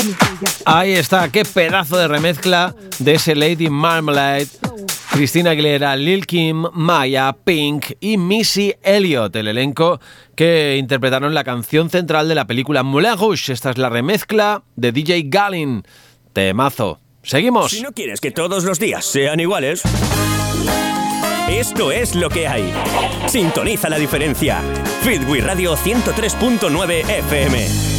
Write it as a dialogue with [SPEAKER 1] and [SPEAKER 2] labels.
[SPEAKER 1] Ahí está, qué pedazo de remezcla de ese Lady Marmalade. Christina Aguilera, Lil' Kim, Maya, Pink y Missy Elliott, el elenco que interpretaron la canción central de la película Moulin Rouge. Esta es la remezcla de DJ Gallin. Temazo. Seguimos.
[SPEAKER 2] Si no quieres que todos los días sean iguales, esto es lo que hay. Sintoniza la diferencia. Feedway Radio 103.9 FM.